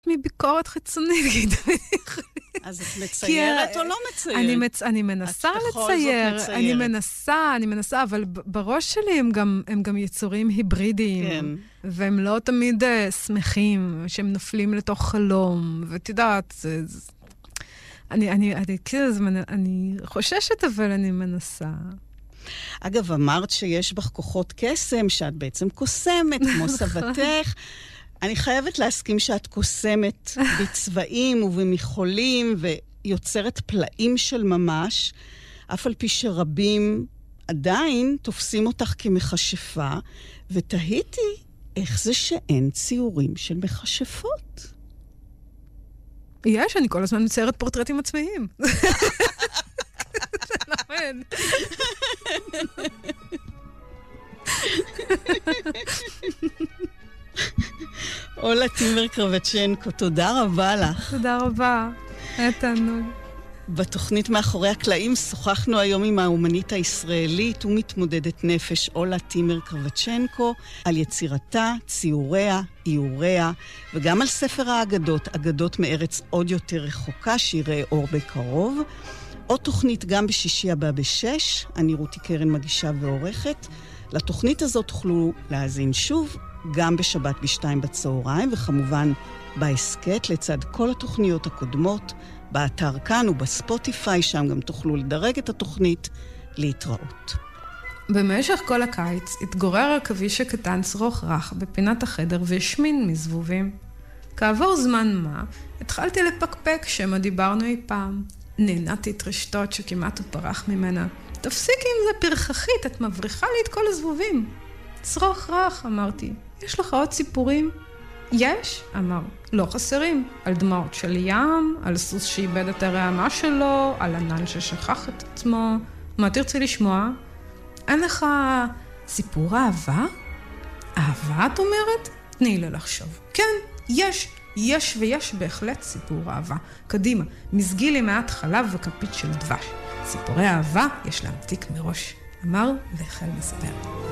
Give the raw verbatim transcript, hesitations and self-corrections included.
מביקורת חיצונית. אז את מציירת או לא מציירת? אני, מצ... אני מנסה לצייר, אני מנסה, אני מנסה, אבל בראש שלי הם גם, הם גם יצורים היברידיים, כן. והם לא תמיד uh, שמחים, שהם נופלים לתוך חלום, ואת יודעת, זה... אני, אני, אני, אני, אני חוששת, אבל אני מנסה. אגב, אמרת שיש בך כוחות קסם, שאת בעצם קוסמת, כמו סבתך. אני חייבת להסכים שאת קוסמת בצבעים ובמחולים, ויוצרת פלאים של ממש, אף על פי שרבים עדיין תופסים אותך כמכשפה, ותהיתי איך זה שאין ציורים של מכשפות. יש, אני כל הזמן מציירת פורטרטים עצמאיים. נכון. אולה טימר קרבצ'נקו, תודה רבה לך. תודה רבה, היה תענוג. בתוכנית מאחורי הקלעים שוחחנו היום עם האומנית הישראלית ומתמודדת נפש אולה טימר קרבצ'נקו על יצירתה, ציוריה, איוריה, וגם על ספר האגדות, אגדות מארץ עוד יותר רחוקה, שיראה אור בקרוב. עוד תוכנית גם בשישי הבא בשש, אני רותי קרן מגישה ועורכת. לתוכנית הזאת תוכלו להאזין שוב, גם בשבת בשתיים בצהריים, וכמובן בהסקט לצד כל התוכניות הקודמות, באתר כאן ובספוטיפיי, שם גם תוכלו לדרג את התוכנית, להתראות. במשך כל הקיץ התגורר עכביש הקטן צרוך רך בפינת החדר והשמין מזבובים. כעבור זמן מה, התחלתי לפקפק שמה דיברנו אי פעם. נהנתי את רשתות שכמעט הוא פרח ממנה. תפסיקי עם זה פרחחית, את מבריחה לי את כל הזבובים. צרוך רך, אמרתי. יש לך עוד סיפורים? יש, אמר. לא חסרים. על דמעות של ים, על סוס שאיבד את הרעמה שלו, על ענן ששכח את עצמו. מה תרצי לשמוע? אין לך סיפור אהבה? אהבה, את אומרת? תני לי לחשוב. כן, יש. יש ויש בהחלט סיפור אהבה. קדימה, מזגי לי מעט חלב וכפית של דבש. סיפורי אהבה יש להמתיק מראש. אמר והחל לספר.